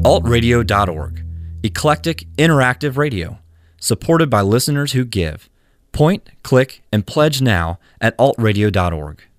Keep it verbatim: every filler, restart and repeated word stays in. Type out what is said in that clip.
alt radio dot org. Eclectic, interactive radio. Supported by listeners who give. Point, click, and pledge now at alt radio dot org.